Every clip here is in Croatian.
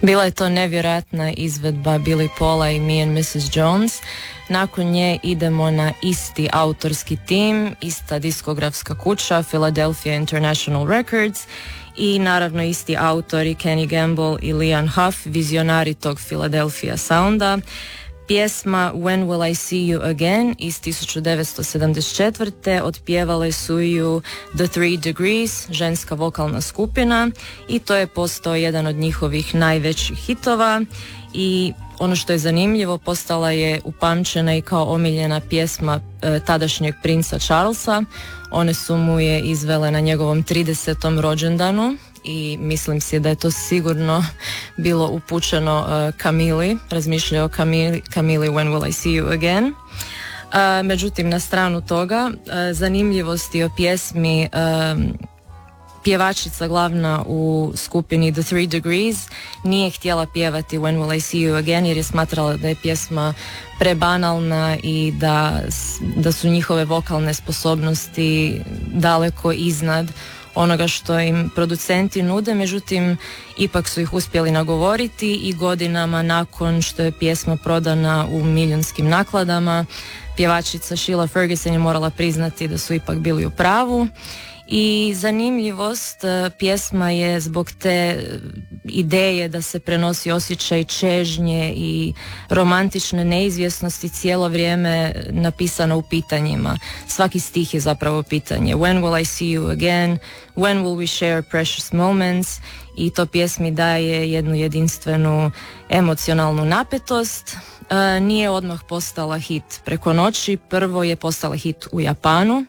Bila je to nevjerojatna izvedba Billy Paula i Me and Mrs. Jones. Nakon nje idemo na isti autorski tim, ista diskografska kuća Philadelphia International Records i naravno isti autori Kenny Gamble i Leon Huff, vizionari tog Philadelphia sounda. Pjesma When Will I See You Again iz 1974. otpjevale su ju The Three Degrees, ženska vokalna skupina, i to je postao jedan od njihovih najvećih hitova. I ono što je zanimljivo, postala je upamćena i kao omiljena pjesma tadašnjeg princa Charlesa. One su mu je izvele na njegovom 30. rođendanu i mislim si da je to sigurno bilo upućeno Camili, razmišljao o Camili When Will I See You Again. Međutim, na stranu toga, zanimljivosti o pjesmi, pjevačica glavna u skupini The Three Degrees nije htjela pjevati When Will I See You Again jer je smatrala da je pjesma prebanalna i da su njihove vokalne sposobnosti daleko iznad onoga što im producenti nude. Međutim, ipak su ih uspjeli nagovoriti i godinama nakon što je pjesma prodana u milijunskim nakladama, pjevačica Sheila Ferguson je morala priznati da su ipak bili u pravu. I zanimljivost, pjesma je zbog te ideje da se prenosi osjećaj čežnje i romantične neizvjesnosti cijelo vrijeme napisana u pitanjima. Svaki stih je zapravo pitanje. When will I see you again? When will we share precious moments? I to pjesmi daje jednu jedinstvenu emocionalnu napetost. Nije odmah postala hit preko noći. Prvo je postala hit u Japanu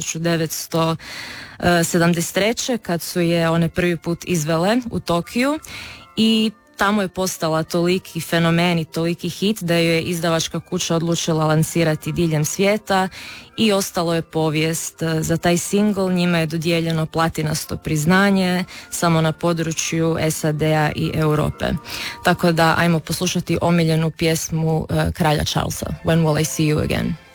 1973. kad su je one prvi put izvele u Tokiju i tamo je postala toliki fenomen i toliki hit da ju je izdavačka kuća odlučila lansirati diljem svijeta i ostalo je povijest za taj single. Njima je dodijeljeno platinasto priznanje samo na području SAD-a i Europe. Tako da ajmo poslušati omiljenu pjesmu kralja Charlesa, When Will I See You Again.